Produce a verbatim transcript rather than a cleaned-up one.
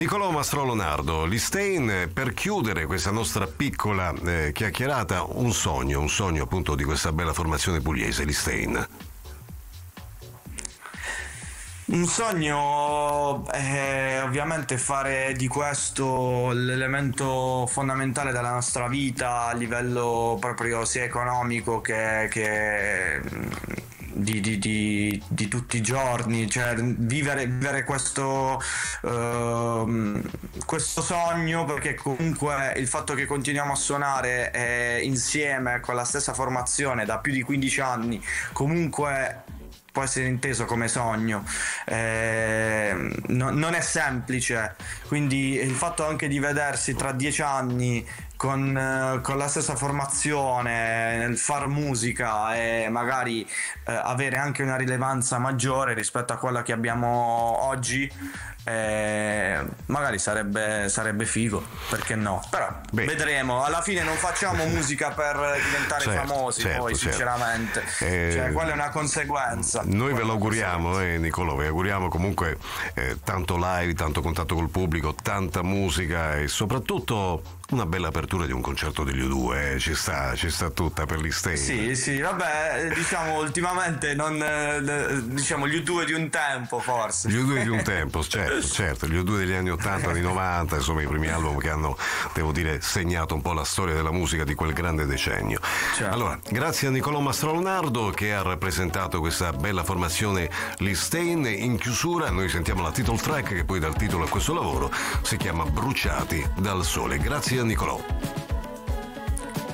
Niccolò Mastro Nardo, Listein, per chiudere questa nostra piccola eh, chiacchierata, un sogno, un sogno appunto di questa bella formazione pugliese, Listein. Un sogno è ovviamente fare di questo l'elemento fondamentale della nostra vita a livello proprio sia economico che, che di, di, di, di tutti i giorni, cioè vivere, vivere questo, uh, questo sogno, perché comunque il fatto che continuiamo a suonare eh, insieme con la stessa formazione da più di quindici anni comunque può essere inteso come sogno, eh, no, non è semplice, quindi il fatto anche di vedersi tra dieci anni con, con la stessa formazione nel far musica e magari eh, avere anche una rilevanza maggiore rispetto a quella che abbiamo oggi, eh, magari sarebbe, sarebbe figo, perché no? Però Beh. vedremo, alla fine non facciamo musica per diventare certo, famosi, certo, poi certo. sinceramente eh, cioè quella è una conseguenza. Noi ve lo auguriamo, eh, Niccolò, vi auguriamo comunque eh, tanto live, tanto contatto col pubblico, tanta musica e soprattutto una bella apertura di un concerto degli U due, eh. ci sta, ci sta tutta per Listein. Sì, sì, vabbè, diciamo ultimamente non eh, diciamo gli U due di un tempo forse. Gli U due di un tempo, certo, certo, gli U due degli anni ottanta, anni novanta, insomma i primi album che hanno, devo dire, segnato un po' la storia della musica di quel grande decennio. Certo. Allora, grazie a Niccolò Mastro Nardo che ha rappresentato questa bella formazione Listein. In chiusura noi sentiamo la title track che poi dà il titolo a questo lavoro, si chiama Bruciati dal sole. Grazie a Niccolò.